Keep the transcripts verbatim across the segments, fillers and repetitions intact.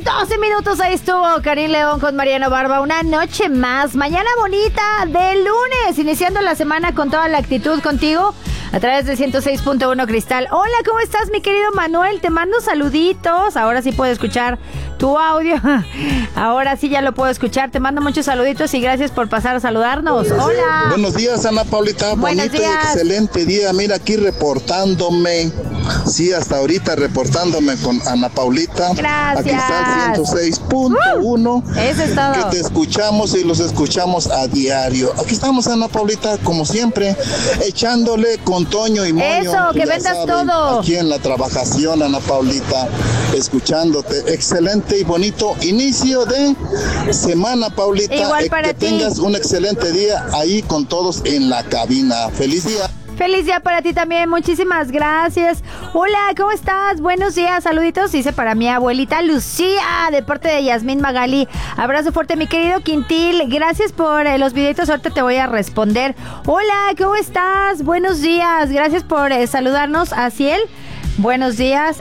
doce minutos, ahí estuvo Karim León con Mariano Barba. Una noche más, mañana bonita de lunes, iniciando la semana con toda la actitud contigo a través de ciento seis punto uno Cristal. Hola, ¿cómo estás, mi querido Manuel? Te mando saluditos. Ahora sí puedo escuchar tu audio. Ahora sí ya lo puedo escuchar. Te mando muchos saluditos y gracias por pasar a saludarnos. Hola. Buenos días, Ana Paulita. Buenos Bonito días. y excelente día. Mira, aquí reportándome. Sí, hasta ahorita reportándome con Ana Paulita. Gracias. Aquí está el ciento seis punto uno. Uh, eso es todo. Que te escuchamos y los escuchamos a diario. Aquí estamos, Ana Paulita, como siempre, echándole con Toño y Moño. Eso, que vendas saben, todo. Aquí en la trabajación, Ana Paulita, escuchándote. Excelente y bonito inicio de semana, Paulita. Igual Eh, para que ti. tengas un excelente día ahí con todos en la cabina. Feliz día. Feliz día para ti también, muchísimas gracias. Hola, ¿cómo estás? Buenos días, saluditos, dice para mi abuelita Lucía, de parte de Yasmín Magali. Abrazo fuerte, mi querido Quintil, gracias por eh, los videitos, ahorita te voy a responder. Hola, ¿cómo estás? Buenos días, gracias por eh, saludarnos, Asiel. Buenos días,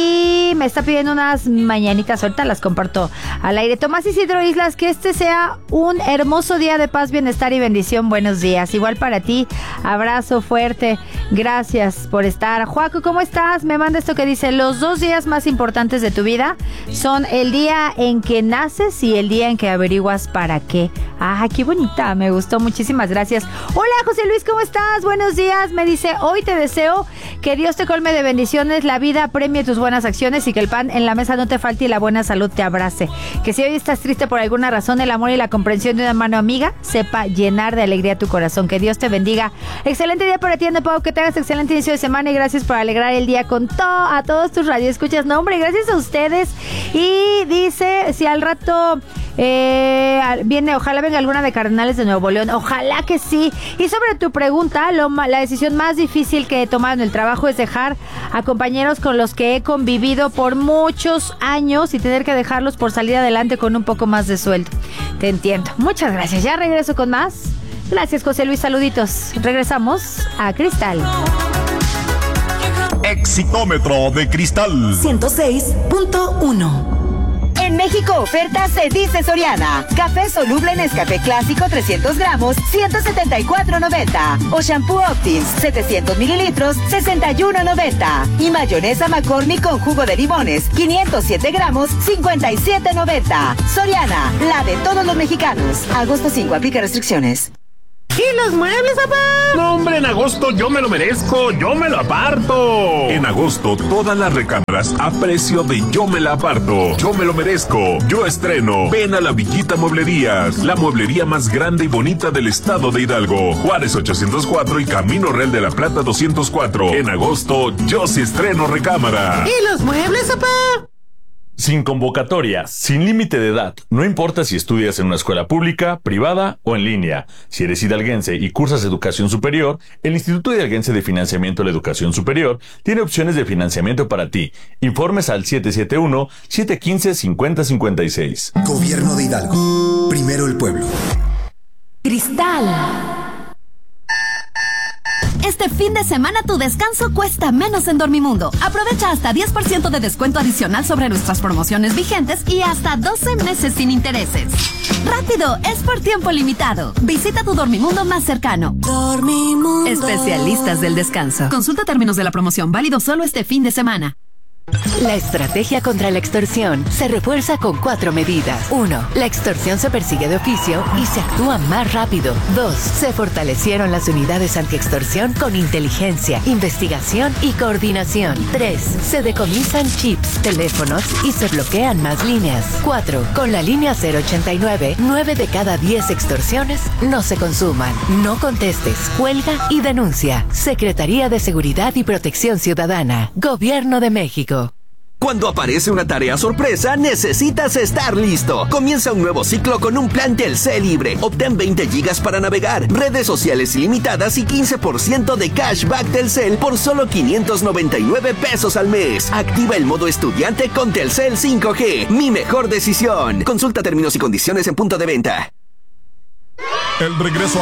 y me está pidiendo unas mañanitas, ahorita las comparto al aire. Tomás Isidro Islas, que este sea un hermoso día de paz, bienestar y bendición. Buenos días, igual para ti, abrazo fuerte, gracias por estar. Joaco, ¿cómo estás? Me manda esto que dice: los dos días más importantes de tu vida son el día en que naces y el día en que averiguas para qué. Ah, qué bonita, me gustó, muchísimas gracias. Hola, José Luis, ¿cómo estás? Buenos días, me dice: hoy te deseo que Dios te colme de bendiciones, la vida premie tus buenas acciones y que el pan en la mesa no te falte y la buena salud te abrace. Que si hoy estás triste por alguna razón, el amor y la comprensión de una mano amiga sepa llenar de alegría tu corazón. Que Dios te bendiga. Excelente día para ti, Ana Pau, que tengas excelente inicio de semana y gracias por alegrar el día con to a todos tus radioescuchas. No, hombre, gracias a ustedes. Y dice, si al rato eh, viene, ojalá venga alguna de Cardenales de Nuevo León, ojalá que sí. Y sobre tu pregunta, lo, la decisión más difícil que he tomado en el trabajo es dejar a compañeros con los que he convivido por muchos años y tener que dejarlos por salir adelante con un poco más de sueldo. Te entiendo. Muchas gracias. Ya regreso con más. Gracias, José Luis. Saluditos. Regresamos a Cristal. Exitómetro de Cristal ciento seis punto uno. En México, oferta se dice Soriana. Café soluble Nescafé clásico trescientos gramos, ciento setenta y cuatro noventa. O shampoo Optins setecientos mililitros, sesenta y uno noventa. Y mayonesa McCormick con jugo de limones, quinientos siete gramos, cincuenta y siete noventa. Soriana, la de todos los mexicanos. Agosto cinco, aplica restricciones. ¿Y los muebles, papá? No, hombre, en agosto yo me lo merezco, yo me lo aparto. En agosto, todas las recámaras a precio de yo me la aparto. Yo me lo merezco, yo estreno. Ven a la Villita Mueblerías, la mueblería más grande y bonita del estado de Hidalgo. Juárez ochocientos cuatro y Camino Real de la Plata doscientos cuatro. En agosto, yo sí estreno recámara. ¿Y los muebles, papá? Sin convocatoria, sin límite de edad, no importa si estudias en una escuela pública, privada o en línea. Si eres hidalguense y cursas educación superior, el Instituto Hidalguense de Financiamiento de la Educación Superior tiene opciones de financiamiento para ti. Informes al siete siete uno, siete uno cinco, cinco cero cinco seis. Gobierno de Hidalgo. Primero el pueblo. Cristal. Este fin de semana tu descanso cuesta menos en Dormimundo. Aprovecha hasta diez por ciento de descuento adicional sobre nuestras promociones vigentes y hasta doce meses sin intereses. ¡Rápido! Es por tiempo limitado. Visita tu Dormimundo más cercano. Dormimundo. Especialistas del descanso. Consulta términos de la promoción, válido solo este fin de semana. La estrategia contra la extorsión se refuerza con cuatro medidas. Uno, la extorsión se persigue de oficio y se actúa más rápido. Dos, se fortalecieron las unidades antiextorsión con inteligencia, investigación y coordinación. Tres, se decomisan chips, teléfonos y se bloquean más líneas. Cuatro, con la línea cero ochenta y nueve, nueve de cada diez extorsiones no se consuman. No contestes, cuelga y denuncia. Secretaría de Seguridad y Protección Ciudadana. Gobierno de México. Cuando aparece una tarea sorpresa, necesitas estar listo. Comienza un nuevo ciclo con un plan Telcel libre. Obtén veinte gigas para navegar, redes sociales ilimitadas y quince por ciento de cashback Telcel por solo quinientos noventa y nueve pesos al mes. Activa el modo estudiante con Telcel cinco G. Mi mejor decisión. Consulta términos y condiciones en punto de venta. El regreso